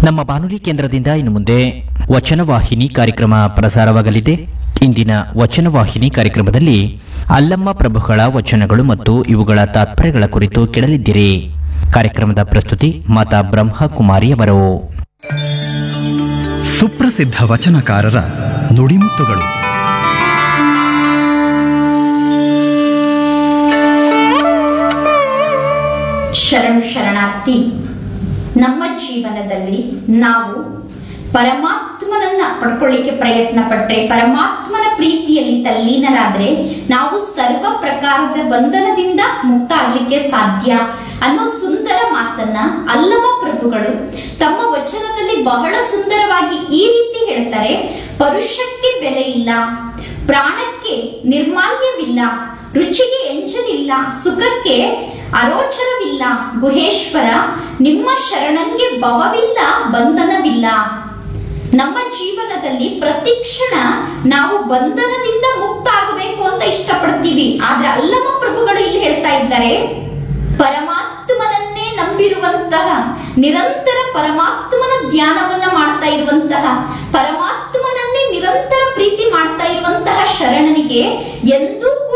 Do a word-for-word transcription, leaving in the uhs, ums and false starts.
ನಮ್ಮ ಬಾನುಲಿ ಕೇಂದ್ರದಿಂದ ಇನ್ನು ಮುಂದೆ ವಚನವಾಹಿನಿ ಕಾರ್ಯಕ್ರಮ ಪ್ರಸಾರವಾಗಲಿದೆ. ಇಂದಿನ ವಚನವಾಹಿನಿ ಕಾರ್ಯಕ್ರಮದಲ್ಲಿ ಅಲ್ಲಮ್ಮ ಪ್ರಭುಗಳ ವಚನಗಳು ಮತ್ತು ಇವುಗಳ ತಾತ್ಪರ್ಯಗಳ ಕುರಿತು ಕೇಳಲಿದ್ದೀರಿ. ಕಾರ್ಯಕ್ರಮದ ಪ್ರಸ್ತುತಿ ಮಾತಾ ಬ್ರಹ್ಮಕುಮಾರಿ ಅವರು. ಸುಪ್ರಸಿದ್ಧ ವಚನಕಾರರ ನುಡಿಮುತ್ತುಗಳು. ಶರಣು ಶರಣಾರ್ಥಿ. ನಮ್ಮ ಜೀವನದಲ್ಲಿ ನಾವು ಪರಮಾತ್ಮನನ್ನ ಪಡ್ಕೊಳ್ಳಿಕ್ಕೆ ಪ್ರಯತ್ನ ಪಟ್ರೆ, ಪರಮಾತ್ಮನ ಪ್ರೀತಿಯಲ್ಲಿ ತಲ್ಲೀನರಾದ್ರೆ ನಾವು ಸರ್ವ ಪ್ರಕಾರದ ಬಂಧನದಿಂದ ಮುಕ್ತ ಆಗ್ಲಿಕ್ಕೆ ಸಾಧ್ಯ ಅನ್ನೋ ಸುಂದರ ಮಾತನ್ನ ಅಲ್ಲಮ ಪ್ರಭುಗಳು ತಮ್ಮ ವಚನದಲ್ಲಿ ಬಹಳ ಸುಂದರವಾಗಿ ಈ ರೀತಿ ಹೇಳ್ತಾರೆ. ಪರುಷಕ್ಕೆ ಬೆಲೆ ಇಲ್ಲ, ಪ್ರಾಣಕ್ಕೆ ನಿರ್ಮಾಲ್ಯವಿಲ್ಲ, ರುಚಿಗೆ ಎಂಜಲಿಲ್ಲ, ಸುಖಕ್ಕೆ ಅರೋಚರವಿಲ್ಲ, ಗುಹೇಶ್ವರ ನಿಮ್ಮ ಶರಣಂಗೆ ಭವವಿಲ್ಲ, ಬಂಧನವಿಲ್ಲ. ನಮ್ಮ ಜೀವನದಲ್ಲಿ ಪ್ರತಿ ಕ್ಷಣ ನಾವು ಬಂಧನದಿಂದ ಮುಕ್ತ ಆಗಬೇಕು ಅಂತ ಇಷ್ಟಪಡ್ತೀವಿ. ಆದ್ರೆ ಅಲ್ಲಮ ಪ್ರಭುಗಳು ಇಲ್ಲಿ ಹೇಳ್ತಾ ಇದ್ದಾರೆ, ಪರಮಾತ್ಮನನ್ನೇ ನಂಬಿರುವಂತಹ, ನಿರಂತರ ಪರಮಾತ್ಮನ ಧ್ಯಾನವನ್ನ ಮಾಡ್ತಾ ಇರುವಂತಹ, ಪರಮಾತ್ಮನನ್ನೇ ನಿರಂತರ ಪ್ರೀತಿ ಮಾಡ್ತಾ ಇರುವಂತಹ ಶರಣನಿಗೆ ಎಂದೂ